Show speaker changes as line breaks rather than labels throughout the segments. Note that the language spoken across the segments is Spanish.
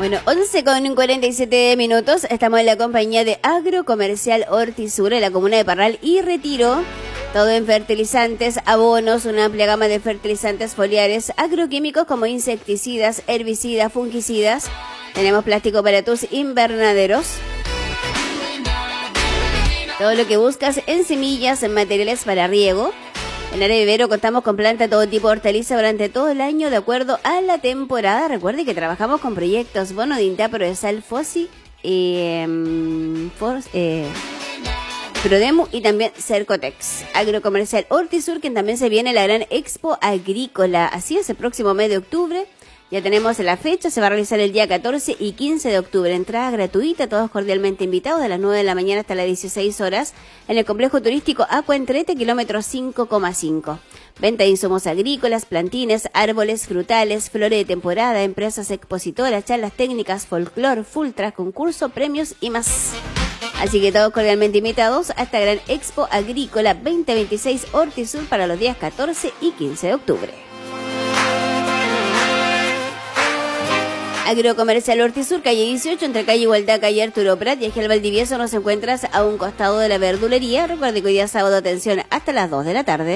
Bueno, 11:47 estamos en la compañía de Agrocomercial Hortisur en la comuna de Parral y Retiro. Todo en fertilizantes, abonos, una amplia gama de fertilizantes foliares, agroquímicos como insecticidas, herbicidas, fungicidas. Tenemos plástico para tus invernaderos. Todo lo que buscas en semillas, en materiales para riego. En área de vivero contamos con planta de todo tipo de hortaliza durante todo el año de acuerdo a la temporada. Recuerde que trabajamos con proyectos Bono de INTA, Prodesal, Fossi, Prodemu y también Cercotex. Agrocomercial Hortisur, que también se viene la gran Expo Agrícola. Así es, el próximo mes de octubre. Ya tenemos la fecha, se va a realizar el día 14 y 15 de octubre. Entrada gratuita, todos cordialmente invitados, de las 9 de la mañana hasta las 16 horas, en el complejo turístico Acuentrete, kilómetro 5,5. Venta de insumos agrícolas, plantines, árboles, frutales, flores de temporada, empresas expositoras, charlas técnicas, folclor, full track, concurso, premios y más. Así que todos cordialmente invitados a esta gran Expo Agrícola 2026 Hortisur para los días 14 y 15 de octubre. Agrocomercial Hortisur, calle 18, entre calle Igualdad, calle Arturo Prat y Ejial Valdivieso, nos encuentras a un costado de la verdulería. Recuerde que hoy día sábado, atención, hasta las 2 de la tarde.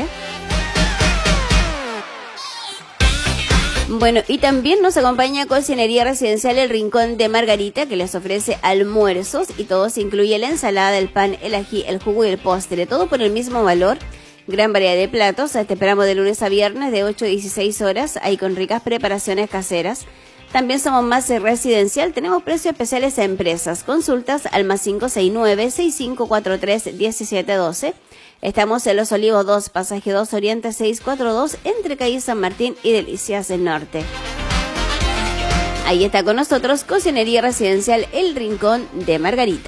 Bueno, y también nos acompaña Cocinería Residencial El Rincón de Margarita, que les ofrece almuerzos y todo se incluye la ensalada, el pan, el ají, el jugo y el postre, todo por el mismo valor. Gran variedad de platos, te esperamos de lunes a viernes de 8 a 16 horas, ahí con ricas preparaciones caseras. También somos más residencial, tenemos precios especiales a empresas. Consultas al más 569-6543-1712. Estamos en Los Olivos 2, pasaje 2, Oriente 642, entre calle San Martín y Delicias del Norte. Ahí está con nosotros Cocinería Residencial El Rincón de Margarita.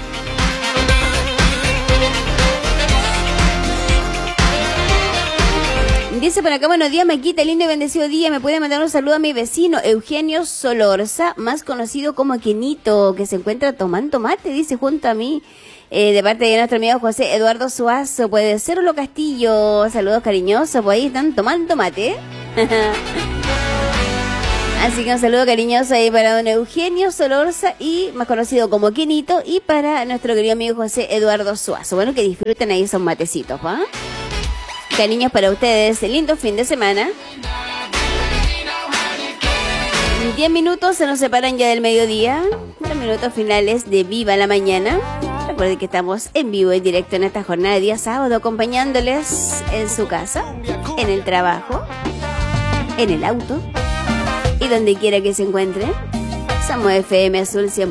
Dice por acá, buenos días, Maquita, lindo y bendecido día. Me puede mandar un saludo a mi vecino Eugenio Solorza, más conocido como Kenito, que se encuentra tomando mate, dice, junto a mí, de parte de nuestro amigo José Eduardo Suazo. Puede ser Lo Castillo, saludos cariñosos, pues ahí están tomando mate. Así que un saludo cariñoso ahí para don Eugenio Solorza, y más conocido como Kenito, y para nuestro querido amigo José Eduardo Suazo. Bueno, que disfruten ahí esos matecitos, ¿va? Cariños para ustedes, lindo fin de semana. 10 minutos se nos separan ya del mediodía. Los minutos finales de Viva la Mañana. Recuerden que estamos en vivo y directo en esta jornada de día sábado, acompañándoles en su casa, en el trabajo, en el auto y donde quiera que se encuentren. Somos FM Azul 100%.